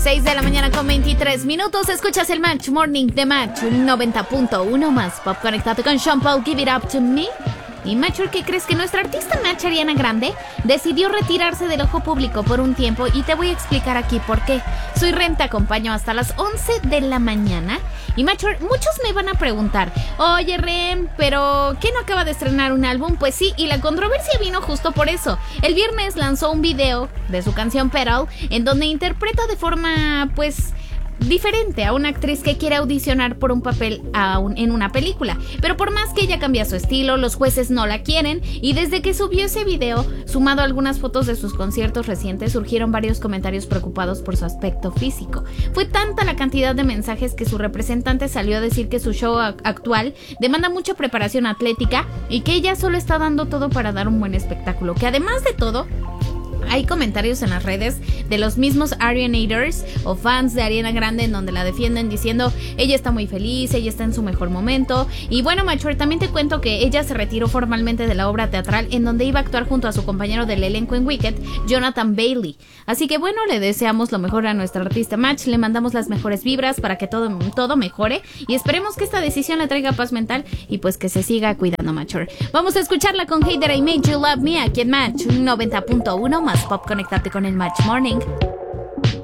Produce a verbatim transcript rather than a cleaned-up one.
seis de la mañana con veintitrés minutos. Escuchas el Match Morning de Match noventa punto uno más pop. Conectate con Sean Paul, Give It Up to Me. Y Match, ¿qué crees? Que nuestra artista Match, Ariana Grande, decidió retirarse del ojo público por un tiempo y te voy a explicar aquí por qué. Soy Ren, te acompaño hasta las once de la mañana. Y Match, muchos me van a preguntar, oye Ren, pero ¿qué no acaba de estrenar un álbum? Pues sí, y la controversia vino justo por eso. El viernes lanzó un video de su canción Petal, en donde interpreta de forma, pues, diferente a una actriz que quiere audicionar por un papel a un, en una película. Pero por más que ella cambia su estilo, los jueces no la quieren, y desde que subió ese video, sumado a algunas fotos de sus conciertos recientes, surgieron varios comentarios preocupados por su aspecto físico. Fue tanta la cantidad de mensajes que su representante salió a decir que su show actual demanda mucha preparación atlética y que ella solo está dando todo para dar un buen espectáculo, que además de todo, hay comentarios en las redes de los mismos Arianators o fans de Ariana Grande en donde la defienden diciendo ella está muy feliz, ella está en su mejor momento. Y bueno, Machuer, también te cuento que ella se retiró formalmente de la obra teatral en donde iba a actuar junto a su compañero del elenco en Wicked, Jonathan Bailey. Así que bueno, le deseamos lo mejor a nuestra artista Match, le mandamos las mejores vibras para que todo, todo mejore y esperemos que esta decisión le traiga paz mental y pues que se siga cuidando, Machuer. Vamos a escucharla con Hey That I Made You Love Me aquí en Match noventa punto uno más pop. Conectate con el Match Morning.